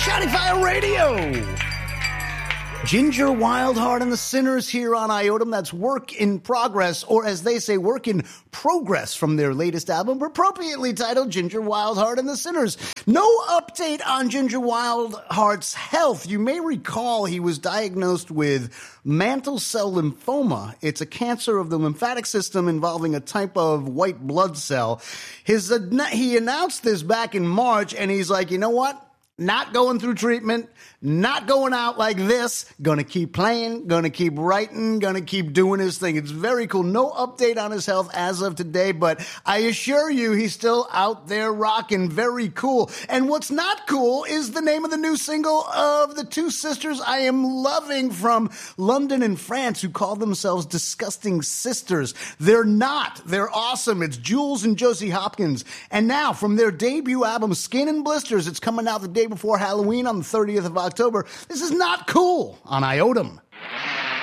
Shouty Fire Radio. Ginger Wildheart and the Sinners here on Iotum. That's Work in Progress, or as they say, Work in Progress from their latest album, appropriately titled Ginger Wildheart and the Sinners. No update on Ginger Wildheart's health. You may recall he was diagnosed with mantle cell lymphoma. It's a cancer of the lymphatic system involving a type of white blood cell. He announced this back in March, and he's like, you know what? Not going through treatment, not going out like this, gonna keep playing, gonna keep writing, gonna keep doing his thing. It's very cool. No update on his health as of today, but I assure you he's still out there rocking. Very cool. And what's not cool is the name of the new single of the two sisters I am loving from London and France who call themselves Disgusting Sisters. They're not. They're awesome. It's Jules and Josie Hopkins. And now from their debut album, Skin and Blisters, it's coming out the day before Halloween on the 30th of October. This is Not Cool on Iotum.